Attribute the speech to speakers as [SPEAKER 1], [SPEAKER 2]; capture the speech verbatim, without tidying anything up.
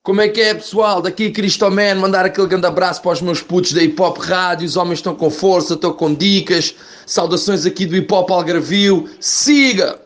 [SPEAKER 1] Como é que é, pessoal? Daqui Cristoman, mandar aquele grande abraço para os meus putos da Hip Hop Rádio. Os homens estão com força, estão com dicas. Saudações aqui do Hip Hop Algarvio. Siga!